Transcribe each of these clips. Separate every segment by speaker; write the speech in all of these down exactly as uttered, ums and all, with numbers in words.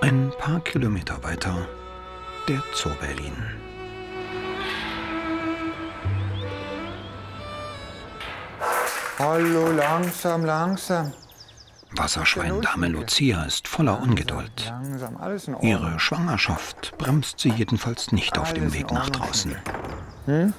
Speaker 1: Ein paar Kilometer weiter der Zoo Berlin.
Speaker 2: Hallo, langsam, langsam.
Speaker 1: Wasserschweindame Lucia ist voller Ungeduld.
Speaker 2: Langsam, alles in Ordnung.
Speaker 1: Ihre Schwangerschaft bremst sie jedenfalls nicht auf dem Weg nach draußen.
Speaker 2: Hm?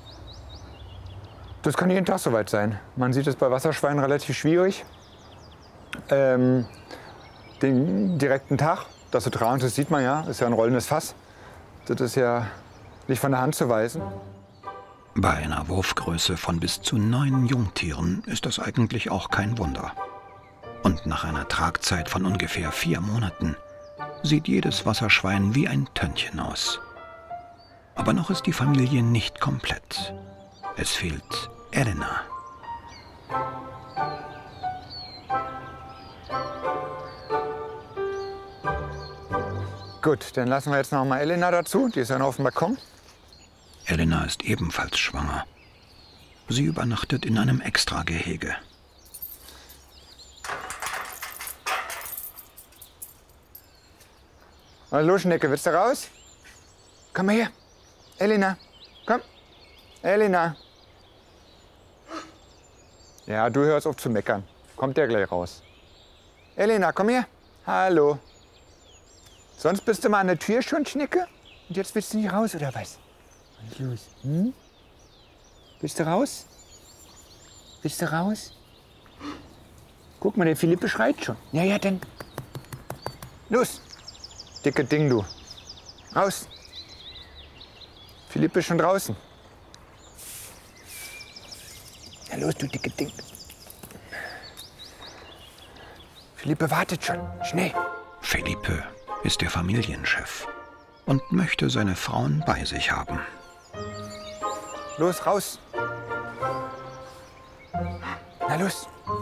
Speaker 2: Das kann jeden Tag soweit sein. Man sieht es bei Wasserschweinen relativ schwierig. Ähm, den direkten Tag, das zu tragen, das sieht man ja, ist ja ein rollendes Fass. Das ist ja nicht von der Hand zu weisen.
Speaker 1: Bei einer Wurfgröße von bis zu neun Jungtieren ist das eigentlich auch kein Wunder. Und nach einer Tragzeit von ungefähr vier Monaten sieht jedes Wasserschwein wie ein Tönnchen aus. Aber noch ist die Familie nicht komplett. Es fehlt Elena.
Speaker 2: Gut, dann lassen wir jetzt noch mal Elena dazu. Die ist ja noch auf dem Balkon.
Speaker 1: Elena ist ebenfalls schwanger. Sie übernachtet in einem Extragehege.
Speaker 2: Hallo, Schnecke, willst du raus? Komm mal her. Elena, komm. Elena. Ja, du hörst auf zu meckern. Kommt der gleich raus. Elena, komm her. Hallo. Sonst bist du mal an der Tür schon, Schnecke? Und jetzt willst du nicht raus, oder was? Was ist los? Hm? Willst du raus? Willst du raus? Guck mal, der Philippe schreit schon. Ja, ja, dann. Los. Dicke Ding, du. Raus. Philippe ist schon draußen. Ja, los, du dicke Ding. Philippe wartet schon. Schnell.
Speaker 1: Felipe ist der Familienchef und möchte seine Frauen bei sich haben.
Speaker 2: Los, raus. Na los.